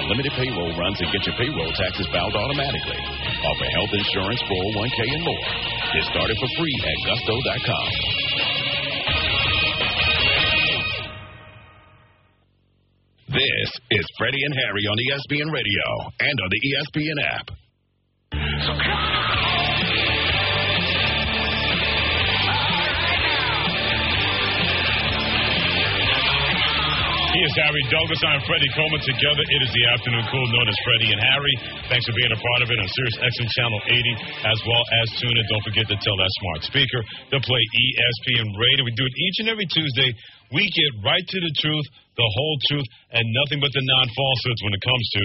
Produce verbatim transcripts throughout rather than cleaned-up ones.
unlimited payroll runs and get your payroll taxes filed automatically. Offer health insurance, four oh one k, and more. Get started for free at gusto dot com. This is Freddie and Harry on E S P N Radio and on the E S P N app. So come on. He is Harry Douglas. I'm Freddie Coleman. Together, it is the afternoon cool known as Freddie and Harry. Thanks for being a part of it on Sirius X M Channel eighty, as well as tune in. Don't forget to tell that smart speaker to play E S P N Radio. We do it each and every Tuesday. We get right to the truth, the whole truth, and nothing but the non-falsehoods when it comes to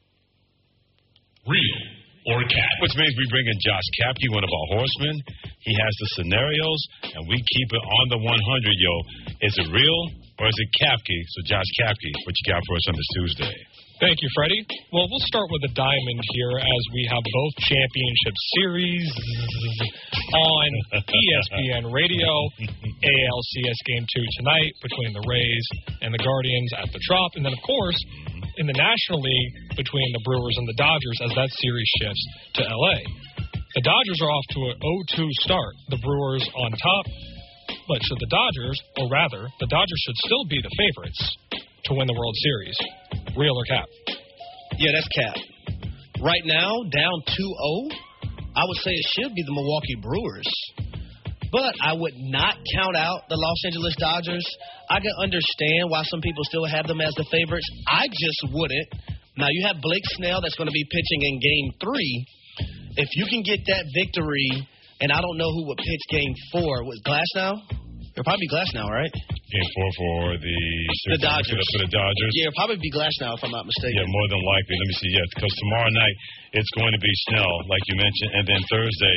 real or cat. Which means we bring in Josh Kapke, one of our horsemen. He has the scenarios, and we keep it on the one hundred, yo. Is it real or is it Kapke? So, Josh Kapke, what you got for us on this Tuesday? Thank you, Freddie. Well, we'll start with a diamond here as we have both championship series on E S P N Radio. A L C S Game two tonight between the Rays and the Guardians at the Trop. And then, of course, in the National League between the Brewers and the Dodgers as that series shifts to L A. The Dodgers are off to an oh two start. The Brewers on top. But should the Dodgers, or rather, the Dodgers should still be the favorites to win the World Series. Real or cap? Yeah, that's cap. Right now, down two oh, I would say it should be the Milwaukee Brewers. But I would not count out the Los Angeles Dodgers. I can understand why some people still have them as the favorites. I just wouldn't. Now, you have Blake Snell that's going to be pitching in Game three. If you can get that victory, and I don't know who would pitch Game four. Was Glasnow? It'll probably be Glasnow, right? Game four for the the Dodgers. For the Dodgers. Yeah, it'll probably be Glasnow if I'm not mistaken. Yeah, more than likely. Let me see. Yeah, because tomorrow night it's going to be Snell, like you mentioned, and then Thursday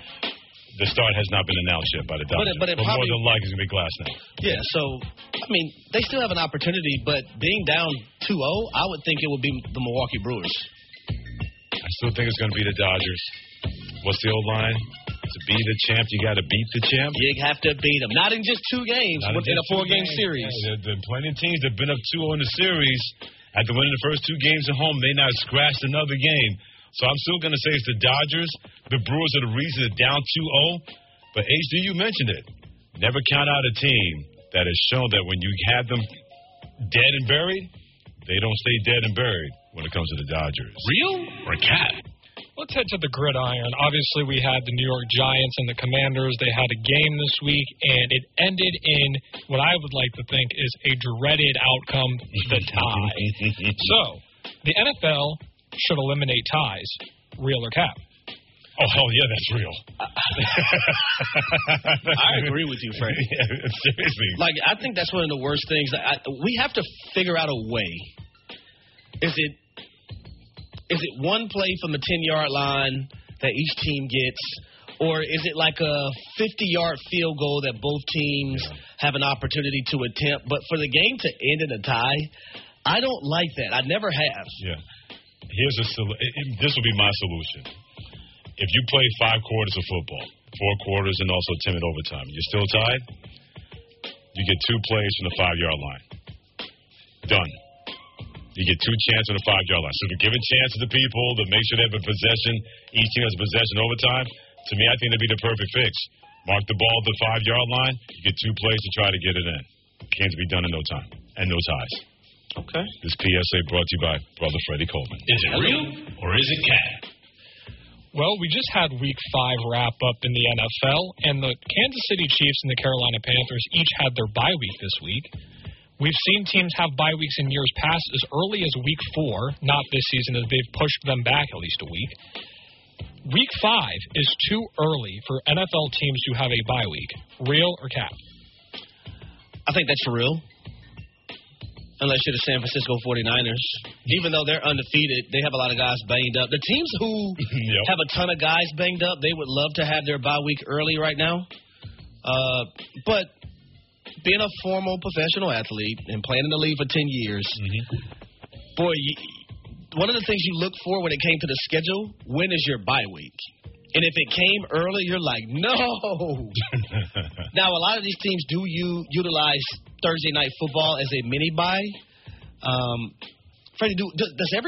the start has not been announced yet by the Dodgers. But, it, but, it but probably, more than likely it's going to be Glasnow. Yeah, so, I mean, they still have an opportunity, but being down two oh, I would think it would be the Milwaukee Brewers. I still think it's going to be the Dodgers. What's the old line? To be the champ, you got to beat the champ. You have to beat them. Not in just two games, Not within a four-game series. Yeah, there have been plenty of teams that have been up two oh in the series. After winning the first two games at home, they not scratched another game. So I'm still going to say it's the Dodgers. The Brewers are the reason they're down two oh. But, H D, you mentioned it. Never count out a team that has shown that when you have them dead and buried, they don't stay dead and buried when it comes to the Dodgers. Real or cat? Let's head to the gridiron. Obviously, we had the New York Giants and the Commanders. They had a game this week, and it ended in what I would like to think is a dreaded outcome, the tie. So, the N F L should eliminate ties. Real or cap? Oh, hell yeah, that's real. I agree with you, Freddie. Yeah, seriously. Like, I think that's one of the worst things. That I, we have to figure out a way. Is it Is it one play from the ten-yard line that each team gets, or is it like a fifty-yard field goal that both teams yeah. have an opportunity to attempt? But for the game to end in a tie, I don't like that. I never have. Yeah. Here's a sol- it, it, this will be my solution. If you play five quarters of football, four quarters and also ten in overtime, you're still tied, you get two plays from the five-yard line. Done. You get two chances on the five-yard line. So to give a chance to the people to make sure they have a possession, each team has a possession overtime, to me, I think that'd be the perfect fix. Mark the ball at the five-yard line, you get two plays to try to get it in. Can't be done in no time. And no ties. Okay. This P S A brought to you by Brother Freddie Coleman. Is it real or is it cat? Well, we just had Week five wrap up in the N F L, and the Kansas City Chiefs and the Carolina Panthers each had their bye week this week. We've seen teams have bye weeks in years past as early as week four, not this season as they've pushed them back at least a week. Week five is too early for N F L teams to have a bye week. Real or cap? I think that's real. Unless you're the San Francisco forty-niners. Even though they're undefeated, they have a lot of guys banged up. The teams who yep. have a ton of guys banged up, they would love to have their bye week early right now. Uh, but being a formal professional athlete and playing in the league for ten years, mm-hmm. boy, you, one of the things you look for when it came to the schedule, when is your bye week? And if it came early, you're like, no. Now, a lot of these teams do you utilize Thursday night football as a mini bye. Um, Freddie, do, does every